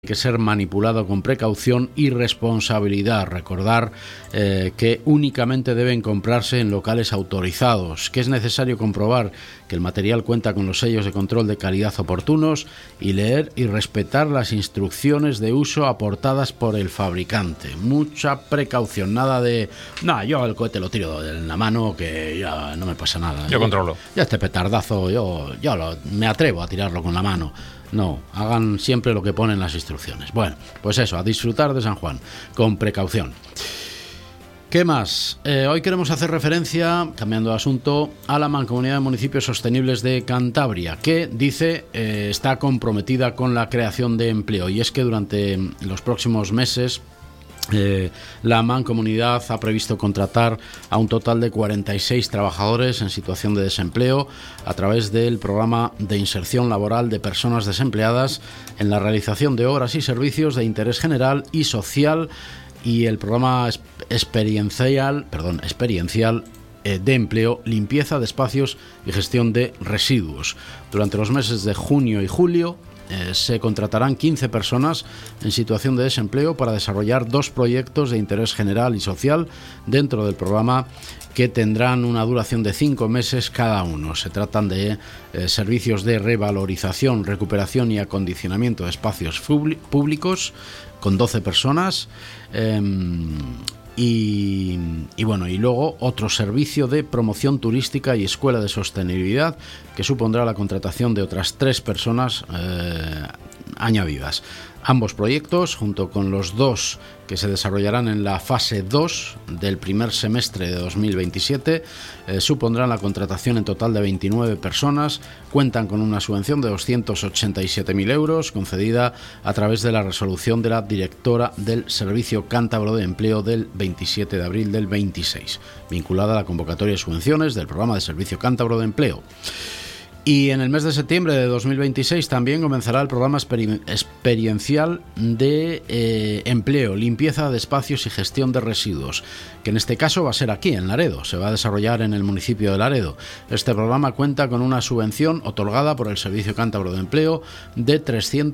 que ser manipulado con precaución y responsabilidad. Recordar que únicamente deben comprarse en locales autorizados, que es necesario comprobar que el material cuenta con los sellos de control de calidad oportunos y leer y respetar las instrucciones de uso aportadas por el fabricante. Mucha precaución, nada de yo el cohete lo tiro en la mano que ya no me pasa nada. Yo controlo. Ya este petardazo yo me atrevo a tirarlo con la mano. No, hagan siempre lo que ponen las instrucciones. Bueno, pues eso, a disfrutar de San Juan, con precaución. ¿Qué más? Hoy queremos hacer referencia, cambiando de asunto, a la Mancomunidad de Municipios Sostenibles de Cantabria, que dice está comprometida con la creación de empleo. Y es que durante los próximos meses la Mancomunidad ha previsto contratar a un total de 46 trabajadores en situación de desempleo a través del programa de inserción laboral de personas desempleadas en la realización de obras y servicios de interés general y social y el programa experiencial de empleo, limpieza de espacios y gestión de residuos. Durante los meses de junio y julio se contratarán 15 personas en situación de desempleo para desarrollar 2 proyectos de interés general y social dentro del programa que tendrán una duración de 5 meses cada uno. Se tratan de servicios de revalorización, recuperación y acondicionamiento de espacios públicos con 12 personas y luego otro servicio de promoción turística y escuela de sostenibilidad que supondrá la contratación de otras 3 personas añadidas. Ambos proyectos, junto con los 2 que se desarrollarán en la fase 2 del primer semestre de 2027, supondrán la contratación en total de 29 personas. Cuentan con una subvención de 287.000 euros concedida a través de la resolución de la directora del Servicio Cántabro de Empleo del 27 de abril del 26, vinculada a la convocatoria de subvenciones del programa de Servicio Cántabro de Empleo. Y en el mes de septiembre de 2026 también comenzará el programa experiencial de empleo, limpieza de espacios y gestión de residuos, que en este caso va a ser aquí, en Laredo. Se va a desarrollar en el municipio de Laredo. Este programa cuenta con una subvención otorgada por el Servicio Cántabro de Empleo de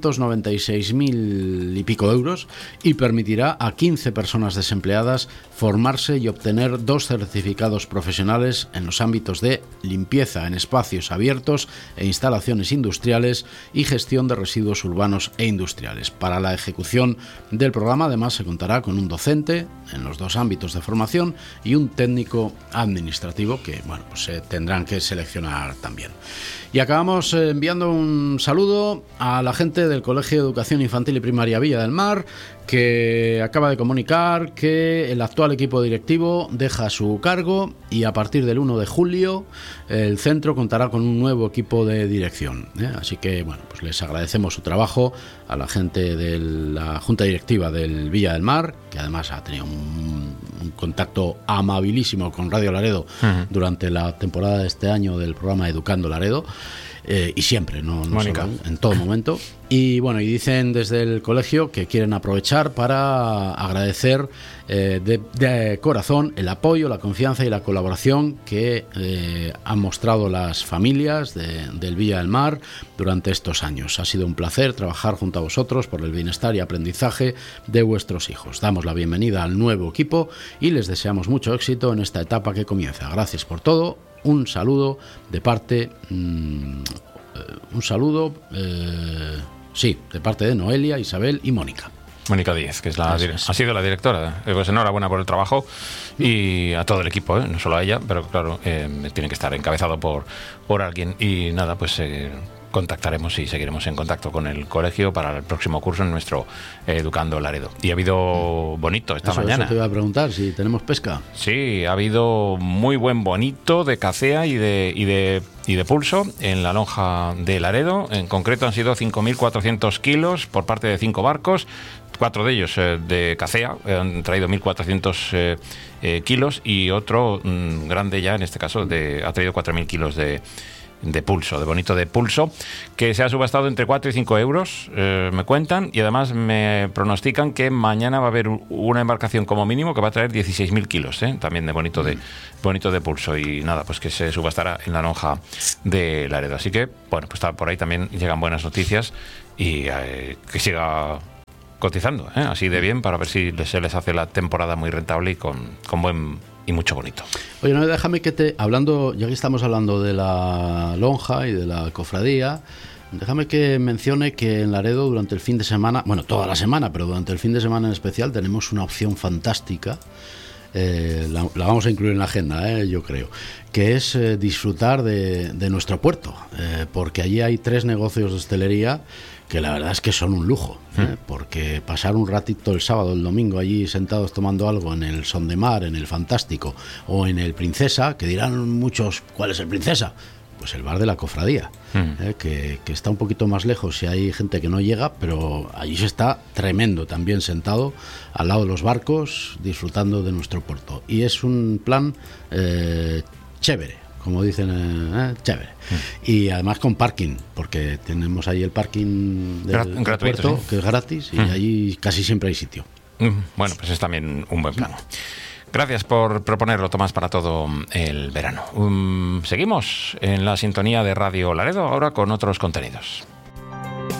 396.000 y pico euros y permitirá a 15 personas desempleadas formarse y obtener 2 certificados profesionales en los ámbitos de limpieza en espacios abiertos e instalaciones industriales y gestión de residuos urbanos e industriales. Para la ejecución del programa además se contará con un docente en los 2 ámbitos de formación y un técnico administrativo que se tendrán que seleccionar también. Y acabamos enviando un saludo a la gente del Colegio de Educación Infantil y Primaria Villa del Mar, que acaba de comunicar que el actual equipo directivo deja su cargo y a partir del 1 de julio el centro contará con un nuevo equipo de dirección. Así que les agradecemos su trabajo a la gente de la Junta Directiva del Villa del Mar, que además ha tenido un contacto amabilísimo con Radio Laredo durante la temporada de este año del programa Educando Laredo. Y siempre, no solo, en todo momento. Y dicen desde el colegio que quieren aprovechar para agradecer de corazón el apoyo, la confianza y la colaboración que han mostrado las familias del Villa del Mar durante estos años. Ha sido un placer trabajar junto a vosotros por el bienestar y aprendizaje de vuestros hijos. Damos la bienvenida al nuevo equipo y les deseamos mucho éxito en esta etapa que comienza. Gracias por todo. Un saludo de parte de parte de Noelia, Isabel y Mónica Díez, que ha sido la directora. Pues enhorabuena por el trabajo y a todo el equipo, no solo a ella, pero claro, tiene que estar encabezado por alguien. Y nada, contactaremos y seguiremos en contacto con el colegio para el próximo curso en nuestro Educando Laredo. Y ha habido bonito esta mañana. Eso te iba a preguntar, si tenemos pesca. Sí, ha habido muy buen bonito de cacea y de pulso en la lonja de Laredo. En concreto han sido 5.400 kilos por parte de 5 barcos. 4 de ellos de cacea, han traído 1.400 kilos y otro grande ya, en este caso, ha traído 4.000 kilos de pulso, de bonito de pulso, que se ha subastado entre 4 y 5 euros, me cuentan, y además me pronostican que mañana va a haber una embarcación como mínimo que va a traer 16.000 kilos, también de bonito de pulso, y nada, pues que se subastará en la lonja de Laredo. Así que, por ahí también llegan buenas noticias y que siga cotizando, así de bien, para ver si se les hace la temporada muy rentable y con buen y mucho bonito. Oye, no, déjame que hablando, ya que estamos hablando de la lonja y de la cofradía, déjame que mencione que en Laredo durante el fin de semana, bueno, toda la semana, pero durante el fin de semana en especial tenemos una opción fantástica. La vamos a incluir en la agenda, yo creo, que es disfrutar de nuestro puerto, porque allí hay 3 negocios de hostelería que la verdad es que son un lujo, porque pasar un ratito el sábado, el domingo allí sentados tomando algo en el Son de Mar, en el Fantástico o en el Princesa, que dirán muchos, ¿cuál es el Princesa? Pues el bar de la cofradía, que está un poquito más lejos y hay gente que no llega, pero allí se está tremendo también sentado al lado de los barcos disfrutando de nuestro puerto. Y es un plan chévere, como dicen, chévere. Y además con parking, porque tenemos ahí el parking del puerto, que es gratis, y allí casi siempre hay sitio. Bueno, pues es también un buen plan. Gracias por proponerlo, Tomás, para todo el verano. Seguimos en la sintonía de Radio Laredo, ahora con otros contenidos.